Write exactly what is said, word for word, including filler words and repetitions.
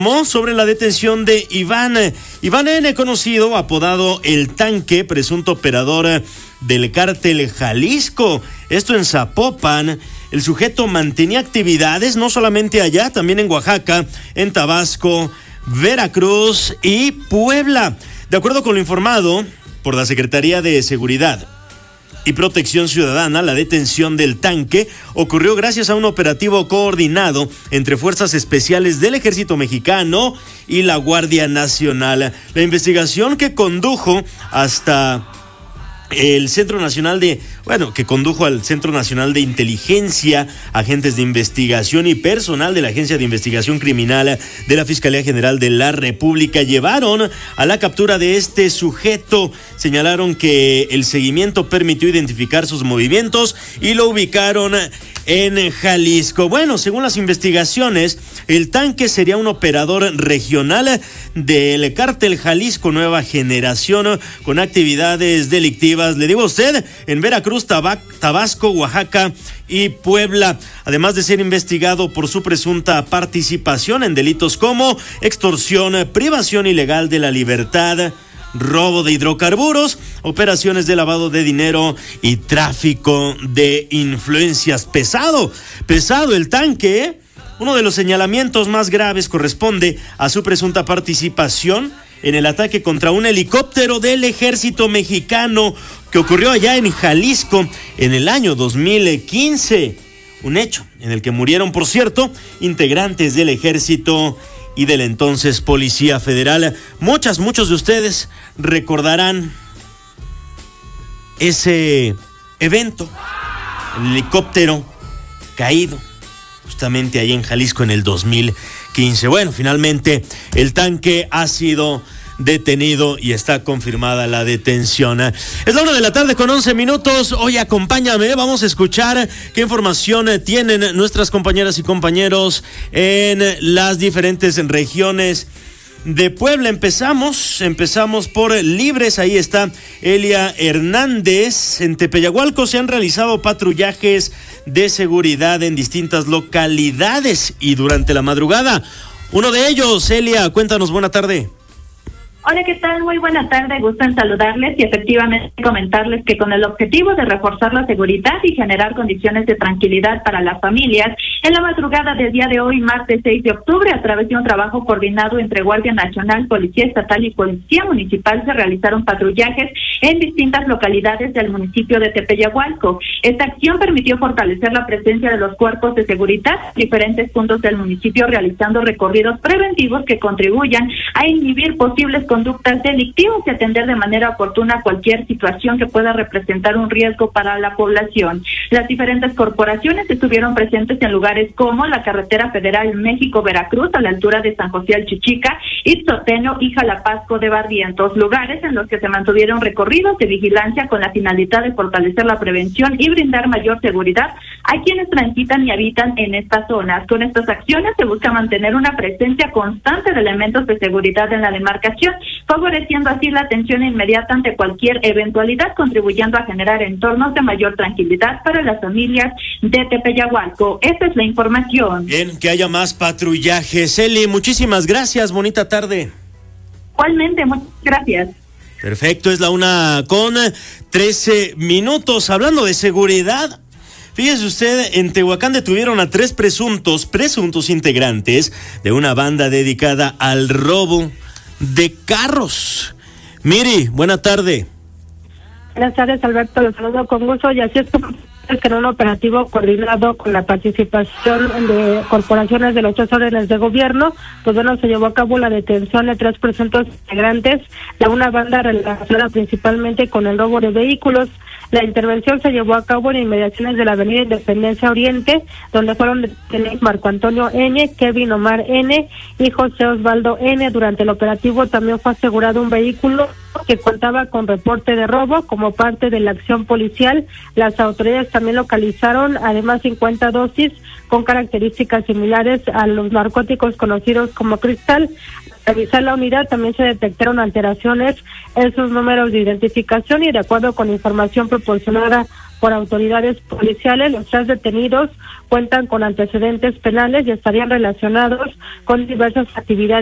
Sobre la detención de Iván, Iván N., conocido, apodado El Tanque, presunto operador del cártel Jalisco, esto en Zapopan. El sujeto mantenía actividades no solamente allá, también en Oaxaca, en Tabasco, Veracruz y Puebla. De acuerdo con lo informado por la Secretaría de Seguridad y Protección Ciudadana, la detención del Tanque ocurrió gracias a un operativo coordinado entre fuerzas especiales del Ejército Mexicano y la Guardia Nacional. La investigación que condujo hasta el Centro Nacional de, bueno, que condujo al Centro Nacional de Inteligencia, agentes de investigación y personal de la Agencia de Investigación Criminal de la Fiscalía General de la República llevaron a la captura de este sujeto. Señalaron que el seguimiento permitió identificar sus movimientos y lo ubicaron en Jalisco. Bueno, según las investigaciones, el Tanque sería un operador regional del cártel Jalisco Nueva Generación con actividades delictivas, le digo a usted, en Veracruz, Tabac, Tabasco, Oaxaca y Puebla, además de ser investigado por su presunta participación en delitos como extorsión, privación ilegal de la libertad, robo de hidrocarburos, operaciones de lavado de dinero y tráfico de influencias. Pesado, pesado el Tanque, ¿eh? Uno de los señalamientos más graves corresponde a su presunta participación en el ataque contra un helicóptero del Ejército Mexicano que ocurrió allá en Jalisco en el año dos mil quince. Un hecho en el que murieron, por cierto, integrantes del Ejército y del entonces Policía Federal. Muchas, muchos de ustedes recordarán ese evento, el helicóptero caído justamente ahí en Jalisco en el dos mil quince. Bueno, finalmente el Tanque ha sido detenido y está confirmada la detención. Es la una de la tarde con once minutos. Hoy acompáñame, vamos a escuchar qué información tienen nuestras compañeras y compañeros en las diferentes regiones de Puebla. Empezamos, empezamos por Libres, ahí está Elia Hernández. En Tepeyagualco se han realizado patrullajes de seguridad en distintas localidades y durante la madrugada. Uno de ellos, Elia, cuéntanos, buena tarde. Hola, ¿qué tal? Muy buena tarde, gusto en saludarles y efectivamente comentarles que con el objetivo de reforzar la seguridad y generar condiciones de tranquilidad para las familias, en la madrugada del día de hoy, martes seis de octubre, a través de un trabajo coordinado entre Guardia Nacional, Policía Estatal y Policía Municipal, se realizaron patrullajes en distintas localidades del municipio de Tepeyagualco. Esta acción permitió fortalecer la presencia de los cuerpos de seguridad en diferentes puntos del municipio, realizando recorridos preventivos que contribuyan a inhibir posibles conductas delictivas y atender de manera oportuna cualquier situación que pueda representar un riesgo para la población. Las diferentes corporaciones estuvieron presentes en lugares como la carretera federal México-Veracruz a la altura de San José Alchichica, Itzoteno y Jalapasco de Barrientos, lugares en los que se mantuvieron recorridos de vigilancia con la finalidad de fortalecer la prevención y brindar mayor seguridad a quienes transitan y habitan en estas zonas. Con estas acciones se busca mantener una presencia constante de elementos de seguridad en la demarcación, favoreciendo así la atención inmediata ante cualquier eventualidad, contribuyendo a generar entornos de mayor tranquilidad para las familias de Tepeyagualco. Esta es la información. Bien, que haya más patrullajes. Eli, muchísimas gracias, bonita tarde. Igualmente, muchas gracias. Perfecto, es la una con trece minutos. Hablando de seguridad, fíjese usted, en Tehuacán detuvieron a tres presuntos, presuntos integrantes de una banda dedicada al robo de carros. Miri, buena tarde. Buenas tardes, Alberto, los saludo con gusto. Y así es como que en un operativo coordinado con la participación de corporaciones de los tres órdenes de gobierno, pues bueno, se llevó a cabo la detención de tres presuntos integrantes de una banda relacionada principalmente con el robo de vehículos. La intervención se llevó a cabo en inmediaciones de la avenida Independencia Oriente, donde fueron detenidos Marco Antonio N., Kevin Omar N. y José Osvaldo N. Durante el operativo también fue asegurado un vehículo que contaba con reporte de robo como parte de la acción policial. Las autoridades también localizaron además cincuenta dosis con características similares a los narcóticos conocidos como cristal. Al revisar la unidad también se detectaron alteraciones en sus números de identificación y de acuerdo con información proporcionada por autoridades policiales. Los tres detenidos cuentan con antecedentes penales y estarían relacionados con diversas actividades